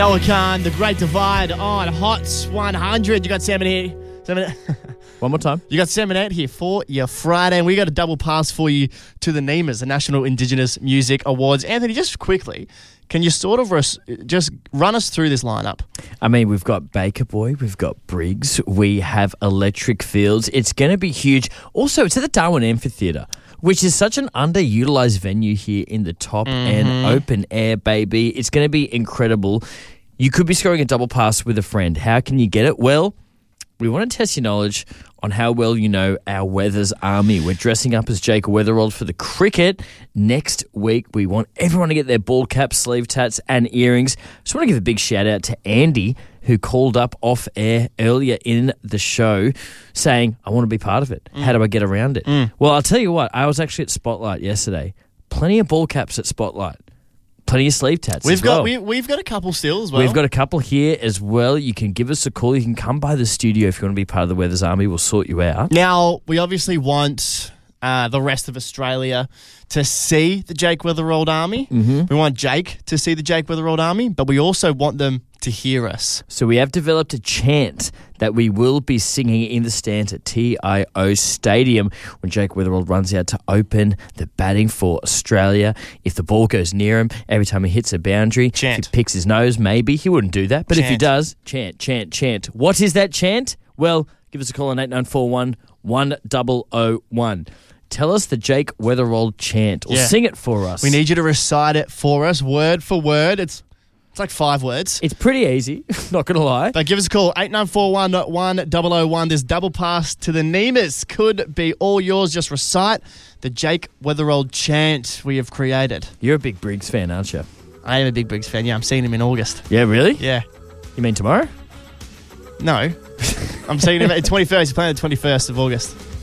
Noah Khan, The Great Divide on Hot 100. You got 7 One more time. You got 7-8 here for your Friday, and we got a double pass for you to the NEMAs, the National Indigenous Music Awards. Anthony, just quickly, can you sort of just run us through this lineup? I mean, we've got Baker Boy, we've got Briggs, we have Electric Fields. It's going to be huge. Also, it's at the Darwin Amphitheatre, which is such an underutilised venue here in the top and open air, baby. It's going to be incredible. You could be scoring a double pass with a friend. How can you get it? Well, we want to test your knowledge on how well you know our Weathers Army. We're dressing up as Jake Weatherald for the cricket. Next week, we want everyone to get their ball caps, sleeve tats and earrings. Just want to give a big shout out to Andy, who called up off air earlier in the show saying, I want to be part of it. How do I get around it? Well, I'll tell you what, I was actually at Spotlight yesterday. Plenty of ball caps at Spotlight. Plenty of sleeve tats We've got a couple still as well. We've got a couple here as well. You can give us a call. You can come by the studio if you want to be part of the Weathers Army. We'll sort you out. Now, we obviously want the rest of Australia to see the Jake Weatherald Army. We want Jake to see the Jake Weatherald Army, but we also want them to hear us. So we have developed a chant that we will be singing in the stands at TIO Stadium when Jake Weatherald runs out to open the batting for Australia. If the ball goes near him, every time he hits a boundary, chant. If he picks his nose, maybe he wouldn't do that. But chant. If he does, chant, chant, chant. What is that chant? Well, give us a call on 8941 1001. Tell us the Jake Weatherald chant or sing it for us. We need you to recite it for us, word for word. It's like 5 words. It's pretty easy, not going to lie. But give us a call, 8941 1001. This double pass to the NEMAs could be all yours. Just recite the Jake Weatherald chant we have created. You're a big Briggs fan, aren't you? I am a big Briggs fan. Yeah, I'm seeing him in August. Yeah, really? Yeah. You mean tomorrow? No. I'm seeing him at 21st. He's playing the 21st of August.